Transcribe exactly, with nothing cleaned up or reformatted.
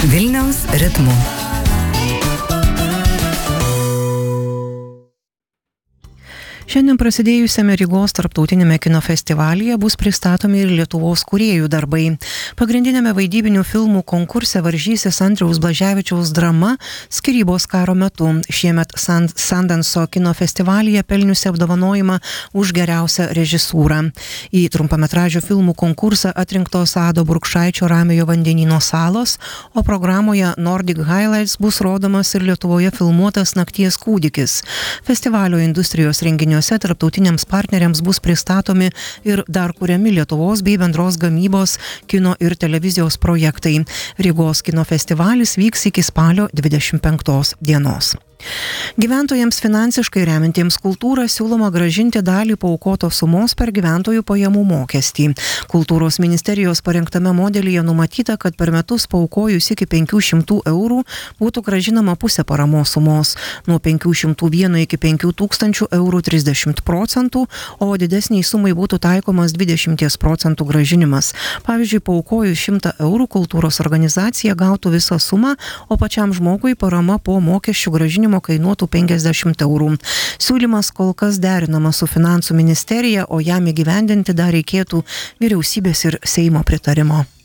Vilniaus ritmu. Šiandien prasidėjusiame Rygos tarptautinėme kino festivalyje bus pristatomi ir Lietuvos kūrėjų darbai. Pagrindinėme vaidybinių filmų konkurse varžysis Andriaus Blaževičiaus drama Skyrybos karo metu. Šiemet Sandanso kino festivalyje pelniusi apdovanojimą už geriausią režisūrą. Į trumpametražių filmų konkursą atrinktos Ado Burkšaičio Ramiojo vandenyno salos, o programoje Nordic Highlights bus rodomas ir Lietuvoje filmuotas Nakties kūdikis. Festivalio industrijos renginiuose tarptautiniams partneriams bus pristatomi ir dar kuriami Lietuvos bei bendros gamybos kino ir televizijos projektai. Rygos kino festivalis vyks iki spalio dvidešimt penktos dienos. Gyventojams finansiškai remiantiems kultūrą siūloma grąžinti dalį paaukotos sumos per gyventojų pajamų mokestį. Kultūros ministerijos parengtame modelyje numatyta, kad per metus paaukojus iki penkių šimtų eurų būtų grąžinama pusė paramos sumos, nuo penkių šimtų vieno iki penkių tūkstančių eurų trisdešimt procentų, o didesniai sumai būtų taikomas dvidešimt procentų grąžinimas. Pavyzdžiui, paaukojus šimtą eurų kultūros organizacija gautų visą sumą, o pačiam žmogui parama po mokesčių grąžinimo kainuotų penkiasdešimt eurų. Siūlymas kol kas derinamas su finansų ministerija, o jam įgyvendinti dar reikėtų vyriausybės ir Seimo pritarimo.